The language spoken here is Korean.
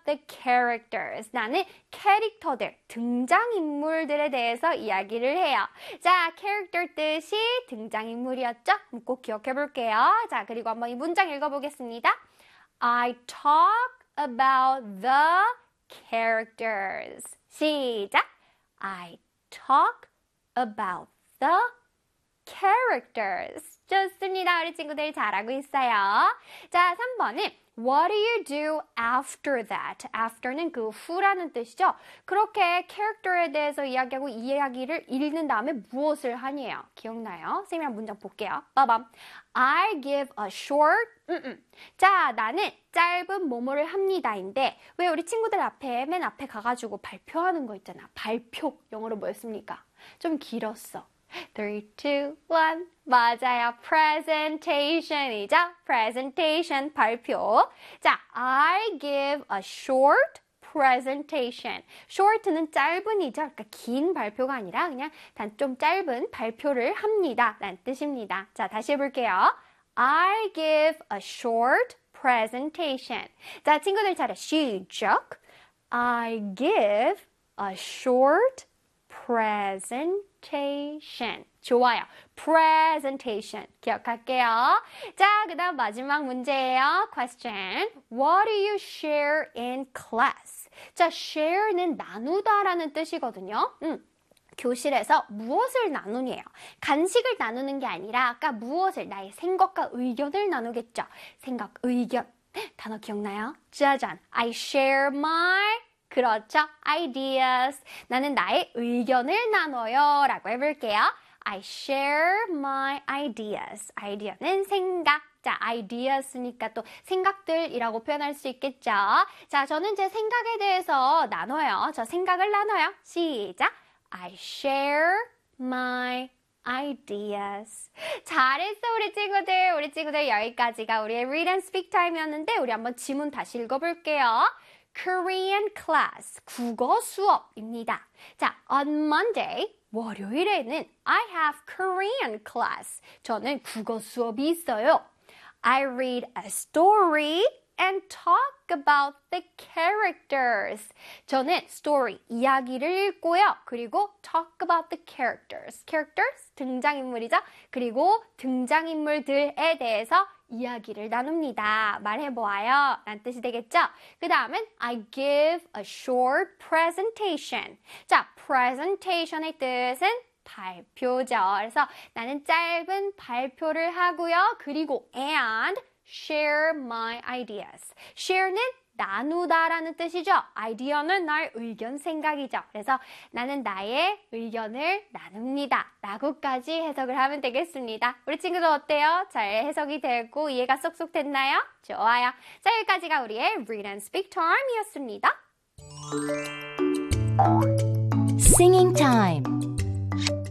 the characters. 나는 캐릭터들, 등장인물들에 대해서 이야기를 해요. 자, character 뜻이 등장인물이었죠? 꼭 기억해 볼게요. 자, 그리고 한번 이 문장 읽어보겠습니다. I talk about the characters. 시작. I talk about the characters. 좋습니다. 우리 친구들 잘하고 있어요. 자, 3번은 What do you do after that? After는 그 후라는 뜻이죠. 그렇게 캐릭터에 대해서 이야기하고 이 이야기를 읽는 다음에 무엇을 하니에요? 기억나요? 선생님이랑 문장 볼게요. 빠밤. I give a short 자, 나는 짧은 뭐뭐를 합니다인데 왜 우리 친구들 앞에 맨 앞에 가가지고 발표하는 거 있잖아. 발표. 영어로 뭐였습니까? 좀 길었어. 3, 2, 1 맞아요. presentation이죠. presentation 발표. 자, I give a short presentation. short는 짧은이죠. 그러니까 긴 발표가 아니라 그냥 단 좀 짧은 발표를 합니다. 라는 뜻입니다. 자, 다시 해볼게요. I give a short presentation. 자, 친구들 차례 시작. I give a short presentation. 좋아요. presentation. 기억할게요. 자, 그 다음 마지막 문제예요. question. What do you share in class? 자, share는 나누다라는 뜻이거든요. 교실에서 무엇을 나누니에요? 간식을 나누는 게 아니라 아까 무엇을 나의 생각과 의견을 나누겠죠. 생각, 의견. 단어 기억나요? 짜잔. I share my 그렇죠. ideas. 나는 나의 의견을 나눠요. 라고 해볼게요. I share my ideas. idea는 생각. 자, ideas니까 또 생각들이라고 표현할 수 있겠죠. 자, 저는 제 생각에 대해서 나눠요. 저 생각을 나눠요. 시작. I share my ideas. 잘했어, 우리 친구들. 우리 친구들 여기까지가 우리의 read and speak time이었는데 우리 한번 지문 다시 읽어볼게요. Korean class, 국어 수업입니다. 자, on Monday, 월요일에는 I have Korean class. 저는 국어 수업이 있어요. I read a story and talk about the characters. 저는 story, 이야기를 읽고요. 그리고 talk about the characters. characters, 등장인물이죠. 그리고 등장인물들에 대해서 이야기를 나눕니다. 말해보아요. 라는 뜻이 되겠죠? 그 다음은 I give a short presentation. 자, presentation의 뜻은 발표죠. 그래서 나는 짧은 발표를 하고요. 그리고 and share my ideas. share는 나누다라는 뜻이죠. 아이디어는 나의 의견, 생각이죠. 그래서 나는 나의 의견을 나눕니다. 라고까지 해석을 하면 되겠습니다. 우리 친구들 어때요? 잘 해석이 되고 이해가 쏙쏙 됐나요? 좋아요. 자, 여기까지가 우리의 Read and Speak Time이었습니다. Singing time.